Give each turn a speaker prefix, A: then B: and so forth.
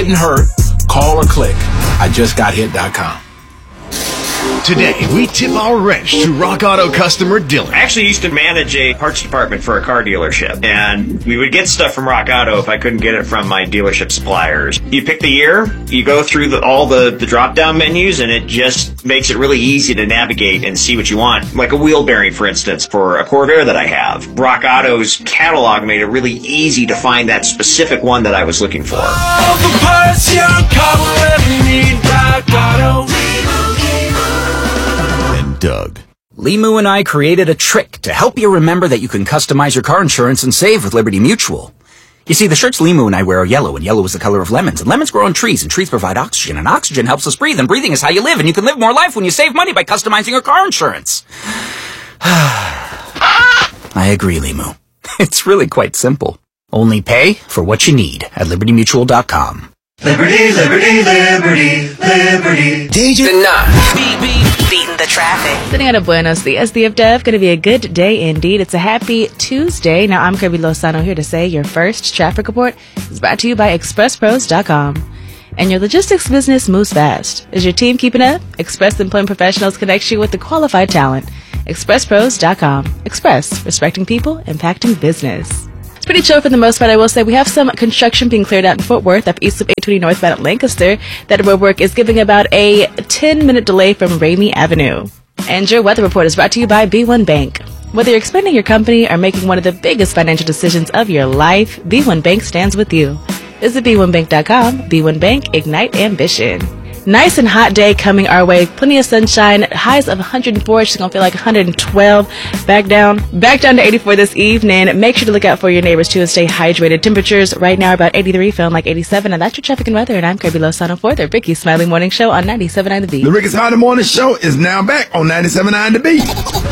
A: Didn't hurt. Call or click. IJustGotHit.com.
B: Today, we tip our wrench to Rock Auto customer Dylan.
C: I actually used to manage a parts department for a car dealership, and we would get stuff from Rock Auto if I couldn't get it from my dealership suppliers. You pick the year, you go through all the drop-down menus, and it just makes it really easy to navigate and see what you want. Like a wheel bearing, for instance, for a Corvair that I have. Rock Auto's catalog made it really easy to find that specific one that I was looking for.
D: All the parts your car will ever need, Rock Auto.
B: Doug.
E: Limu and I created a trick to help you remember that you can customize your car insurance and save with Liberty Mutual. You see, the shirts Limu and I wear are yellow, and yellow is the color of lemons, and lemons grow on trees, and trees provide oxygen, and oxygen helps us breathe, and breathing is how you live, and you can live more life when you save money by customizing your car insurance. I agree, Limu. It's really quite simple. Only pay for what you need at libertymutual.com.
D: Liberty, liberty, liberty, liberty.
E: Danger not.
F: Beating the traffic.
G: Sitting out of Buenos Dias, the Dev. Going to be a good day indeed. It's a happy Tuesday. Now, I'm Kirby Lozano here to say your first traffic report is brought to you by ExpressPros.com. And your logistics business moves fast. Is your team keeping up? Express Employment Professionals connects you with the qualified talent. ExpressPros.com. Express, respecting people, impacting business. It's pretty chill for the most part, I will say. We have some construction being cleared out in Fort Worth up east of 820 northbound at Lancaster. That road work is giving about a 10-minute delay from Ramey Avenue. And your weather report is brought to you by B1 Bank. Whether you're expanding your company or making one of the biggest financial decisions of your life, B1 Bank stands with you. Visit B1Bank.com. B1 Bank, ignite ambition. Nice and hot day coming our way. Plenty of sunshine. Highs of 104. It's going to feel like 112. Back down to 84 this evening. Make sure to look out for your neighbors too and stay hydrated. Temperatures right now are about 83, feeling like 87. And that's your traffic and weather. And I'm Kirby Lozano for the Ricky Smiley Morning Show on 97.9 The Beat.
A: The Ricky Smiley Morning Show is now back on 97.9 The Beat.